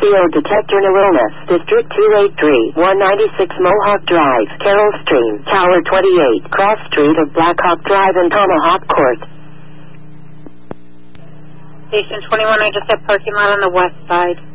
CO detector no illness. District 283, 196 Mohawk Drive, Carroll Stream, Tower 28, Cross Street of Blackhawk Drive and Tomahawk Court. Station 21, I just have parking lot on the west side.